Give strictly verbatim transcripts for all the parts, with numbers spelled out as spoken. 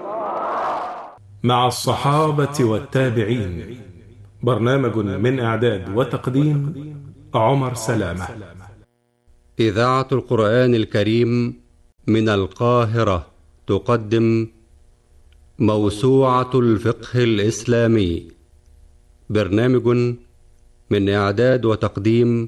مع الصحابة والتابعين، برنامج من إعداد وتقديم عمر سلامة. إذاعة القرآن الكريم من القاهرة تقدم موسوعة الفقه الإسلامي، برنامج من إعداد وتقديم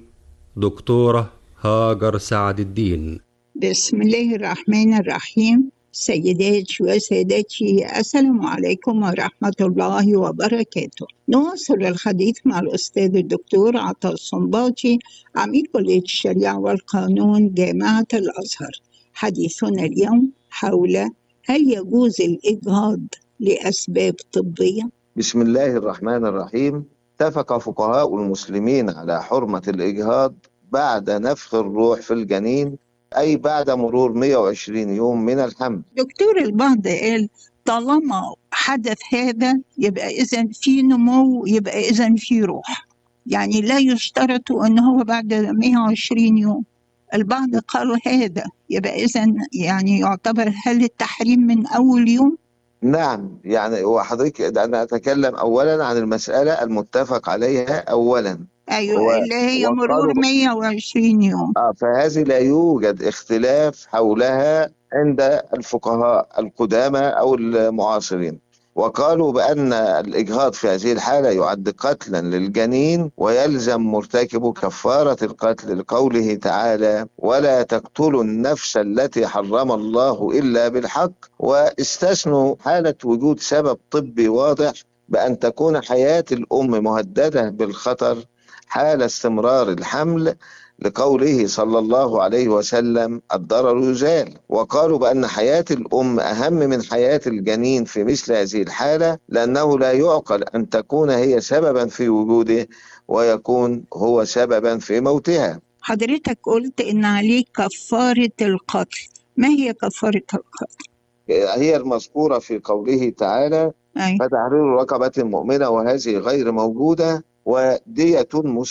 دكتورة هاجر سعد الدين. بسم الله الرحمن الرحيم. سيداتي وسادتي، السلام عليكم ورحمة الله وبركاته. نواصل الحديث مع الأستاذ الدكتور عطاء الصنباطي، عميد كلية الشريعة والقانون جامعة الأزهر. حديثنا اليوم حول هل يجوز الإجهاض لأسباب طبية؟ بسم الله الرحمن الرحيم. اتفق فقهاء المسلمين على حرمة الإجهاض بعد نفخ الروح في الجنين، أي بعد مرور مئة وعشرين يوم من الحمل. دكتور، البعض قال طالما حدث هذا يبقى إذن في نمو، يبقى إذن في روح، يعني لا يشترط أنه هو بعد مئة وعشرين يوم. البعض قالوا هذا يبقى إذن يعني يعتبر هل التحريم من أول يوم؟ نعم، يعني وحضرتك أنا أتكلم أولا عن المسألة المتفق عليها أولا. أيوة، اللي هي مرور مئة وعشرين يوم. آه فهذه لا يوجد اختلاف حولها عند الفقهاء القدامى أو المعاصرين، وقالوا بأن الإجهاض في هذه الحالة يعد قتلا للجنين ويلزم مرتكبه كفارة القتل، لقوله تعالى: ولا تقتلوا النفس التي حرم الله إلا بالحق. واستثنوا حالة وجود سبب طبي واضح بأن تكون حياة الأم مهددة بالخطر حال استمرار الحمل، لقوله صلى الله عليه وسلم: الضرر يزال. وقالوا بأن حياة الأم أهم من حياة الجنين في مثل هذه الحالة، لأنه لا يعقل أن تكون هي سببا في وجوده ويكون هو سببا في موتها. حضرتك قلت إن عليه كفارة القتل، ما هي كفارة القتل؟ هي المذكورة في قوله تعالى: أي. فتحرير رقبة مؤمنة، وهذه غير موجودة، ودية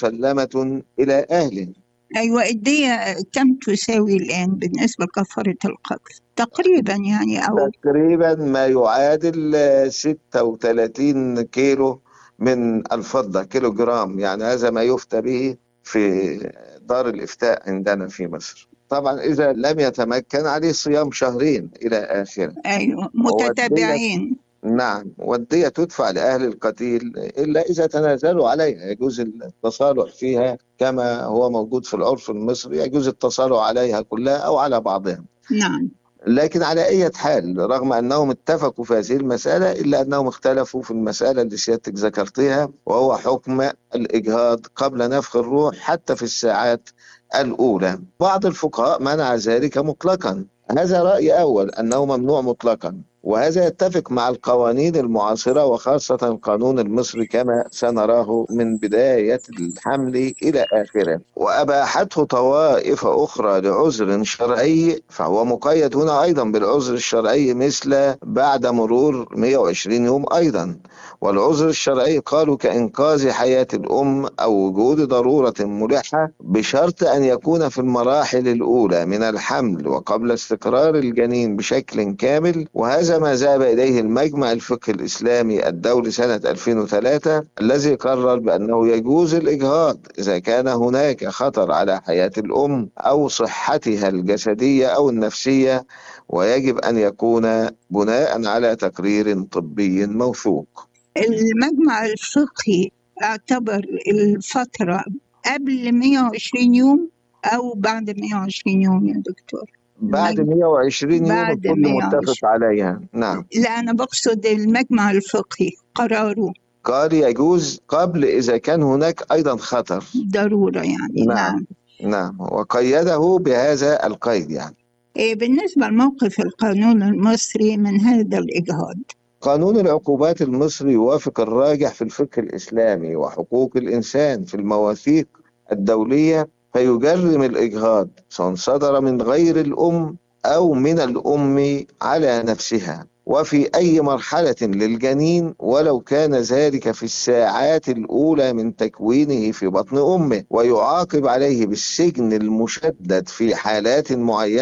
مسلمة إلى أهله. أيوة، الدية كم تساوي الآن بالنسبة لكفارة القتل تقريبا؟ يعني أو تقريبا ما يعادل ستة وثلاثين كيلو من الفضة، كيلو جرام، يعني هذا ما يفتى به في دار الإفتاء عندنا في مصر. طبعا إذا لم يتمكن عليه صيام شهرين إلى آخره. أيوة، متتابعين. نعم، والدية تدفع لأهل القتيل إلا إذا تنازلوا عليها، يجوز التصالح فيها كما هو موجود في العرف المصري، يجوز التصالح عليها كلها أو على بعضها. نعم. لكن على أي حال، رغم أنهم اتفقوا في هذه المسألة، إلا أنهم اختلفوا في المسألة اللي سيادتك ذكرتها، وهو حكم الإجهاض قبل نفخ الروح حتى في الساعات الأولى. بعض الفقهاء منع ذلك مطلقا، هذا رأي أول أنه ممنوع مطلقا، وهذا يتفق مع القوانين المعاصرة وخاصة القانون المصري كما سنراه من بداية الحمل إلى آخره. وأباحته طوائف أخرى لعذر شرعي، فهو مقيد هنا أيضا بالعذر الشرعي، مثل بعد مرور مئة وعشرين يوم أيضا. والعذر الشرعي قالوا كإنقاذ حياة الأم أو وجود ضرورة ملحة، بشرط أن يكون في المراحل الأولى من الحمل وقبل استقرار الجنين بشكل كامل. وهذا ما ذهب إليه المجمع الفقهي الإسلامي الدولي سنة ألفين وثلاثة، الذي قرر بأنه يجوز الإجهاض إذا كان هناك خطر على حياة الأم أو صحتها الجسدية أو النفسية، ويجب أن يكون بناء على تقرير طبي موثوق. المجمع الفقهي اعتبر الفترة قبل مئة وعشرين يوم أو بعد مئة وعشرين يوم يا دكتور؟ بعد مئة وعشرين يوم الكل متفق عليها. نعم. لا، أنا بقصد المجمع الفقهي قراره قال يجوز قبل إذا كان هناك أيضا خطر ضرورة يعني. نعم. نعم. نعم، وقيده بهذا القيد يعني. إيه بالنسبة لموقف القانون المصري من هذا الإجهاض؟ قانون العقوبات المصري يوافق الراجح في الفقه الإسلامي وحقوق الإنسان في المواثيق الدولية، فيجرم الإجهاض سواء صدر من غير الأم أو من الأم على نفسها، وفي أي مرحلة للجنين، ولو كان ذلك في الساعات الأولى من تكوينه في بطن أمه، ويعاقب عليه بالسجن المشدد في حالات معينة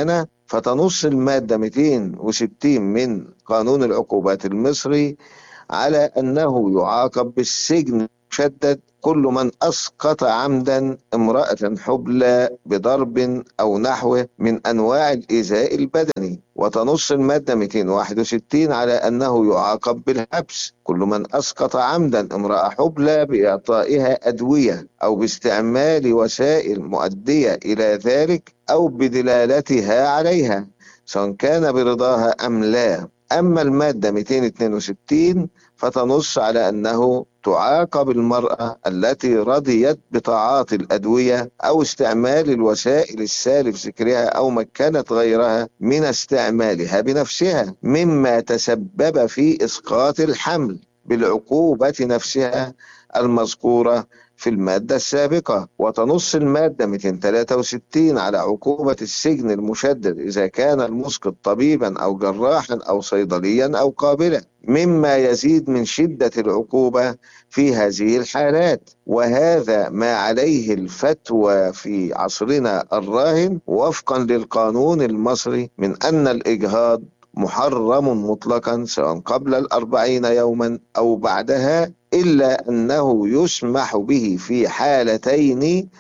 فتنص المادة مئتين وستين من قانون العقوبات المصري على أنه يعاقب بالسجن المشدد كل من أسقط عمدا امرأة حبلى بضرب أو نحوه من أنواع الإيذاء البدني. وتنص المادة مئتين وواحد وستين على أنه يعاقب بالحبس كل من أسقط عمدا امرأة حبلى بإعطائها أدوية أو باستعمال وسائل مؤدية إلى ذلك أو بدلالتها عليها سواء كان برضاها أم لا. أما المادة مئتين واثنين وستين فتنص على أنه تعاقب المرأة التي رضيت بتعاطي الأدوية أو استعمال الوسائل السالف ذكرها أو مكنت غيرها من استعمالها بنفسها مما تسبب في إسقاط الحمل بالعقوبة نفسها المذكورة في المادة السابقة. وتنص المادة مئتين وثلاثة وستين على عقوبة السجن المشدد إذا كان المسقط طبيبا أو جراحا أو صيدليا أو قابلا مما يزيد من شدة العقوبة في هذه الحالات. وهذا ما عليه الفتوى في عصرنا الراهن وفقا للقانون المصري من أن الإجهاض محرم مطلقا سواء قبل الأربعين يوما أو بعدها، إلا أنه يسمح به في حالتين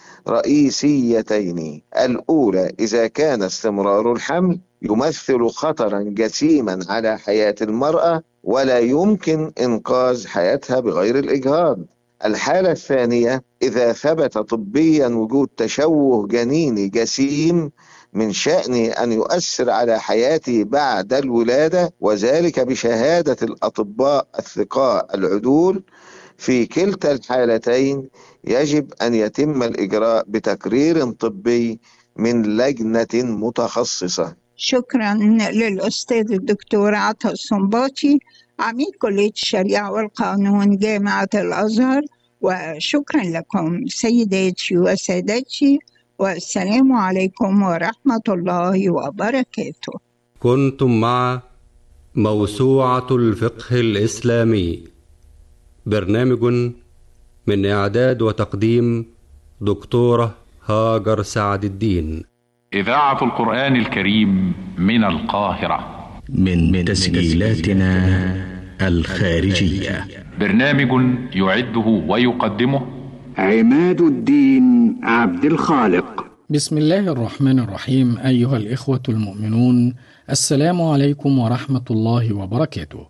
رئيسيتين. الأولى إذا كان استمرار الحمل يمثل خطرا جسيما على حياة المرأة ولا يمكن إنقاذ حياتها بغير الإجهاض. الحالة الثانية إذا ثبت طبيا وجود تشوه جنيني جسيم من شأنه أن يؤثر على حياته بعد الولادة، وذلك بشهادة الأطباء الثقاء العدول. في كلتا الحالتين يجب أن يتم الإجراء بتقرير طبي من لجنة متخصصة. شكرا للأستاذ الدكتور عطا الصنباطي عميد كلية الشريعة والقانون جامعة الأزهر، وشكرا لكم سيداتي وسادتي، والسلام عليكم ورحمة الله وبركاته. كنتم مع موسوعة الفقه الإسلامي، برنامج من إعداد وتقديم دكتورة هاجر سعد الدين. إذاعة القرآن الكريم من القاهرة من تسجيلاتنا الخارجية. برنامج يعده ويقدمه عماد الدين عبد الخالق. بسم الله الرحمن الرحيم. أيها الإخوة المؤمنون، السلام عليكم ورحمة الله وبركاته.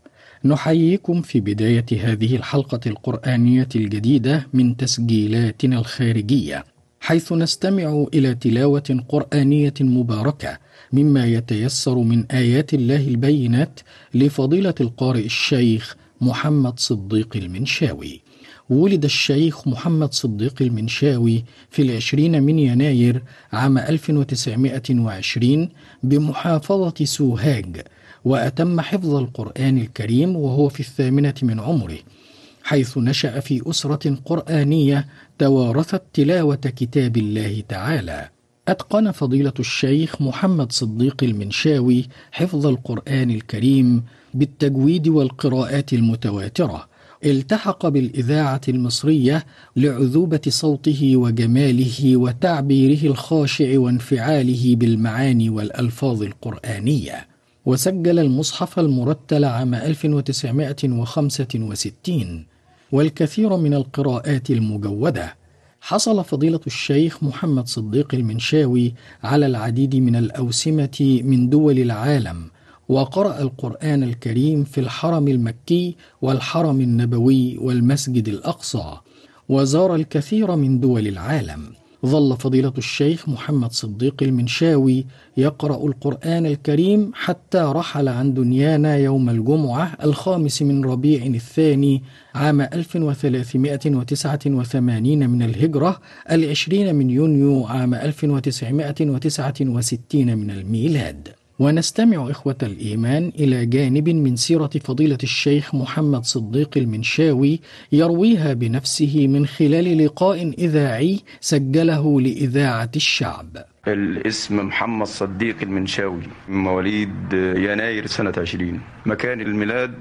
نحييكم في بداية هذه الحلقة القرآنية الجديدة من تسجيلاتنا الخارجية، حيث نستمع إلى تلاوة قرآنية مباركة مما يتيسر من آيات الله البينات لفضيلة القارئ الشيخ محمد صديق المنشاوي. ولد الشيخ محمد صديق المنشاوي في العشرين من يناير عام ألف وتسعمائة وعشرين بمحافظة سوهاج، وأتم حفظ القرآن الكريم وهو في الثامنة من عمره، حيث نشأ في أسرة قرآنية توارثت تلاوة كتاب الله تعالى. أتقن فضيلة الشيخ محمد صديق المنشاوي حفظ القرآن الكريم بالتجويد والقراءات المتواترة. التحق بالإذاعة المصرية لعذوبة صوته وجماله وتعبيره الخاشع وانفعاله بالمعاني والألفاظ القرآنية. وسجل المصحف المرتل عام ألف وتسعمائة وخمسة وستين والكثير من القراءات المجودة. حصل فضيلة الشيخ محمد صديق المنشاوي على العديد من الأوسمة من دول العالم، وقرأ القرآن الكريم في الحرم المكي والحرم النبوي والمسجد الأقصى، وزار الكثير من دول العالم. ظل فضيلة الشيخ محمد صديق المنشاوي يقرأ القرآن الكريم حتى رحل عن دنيانا يوم الجمعة الخامس من ربيع الثاني عام ألف وثلاثمائة وتسعة وثمانين من الهجرة، العشرين من يونيو عام ألف وتسعمائة وتسعة وستين من الميلاد. ونستمع إخوة الإيمان إلى جانب من سيرة فضيلة الشيخ محمد صديق المنشاوي يرويها بنفسه من خلال لقاء إذاعي سجله لإذاعة الشعب. الاسم محمد صديق المنشاوي، مواليد يناير سنة عشرين. مكان الميلاد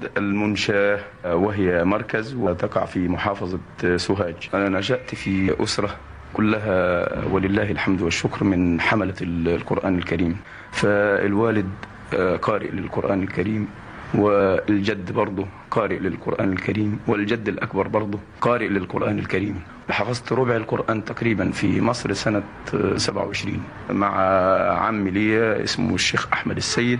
المنشاة، وهي مركز وتقع في محافظة سوهاج. أنا نشأت في أسرة كلها ولله الحمد والشكر من حملة القرآن الكريم. فالوالد قارئ للقرآن الكريم، والجد برضه قارئ للقرآن الكريم، والجد الأكبر برضه قارئ للقرآن الكريم. حفظت ربع القرآن تقريبا في مصر سنة سبعة وعشرين مع عمي لي اسمه الشيخ أحمد السيد.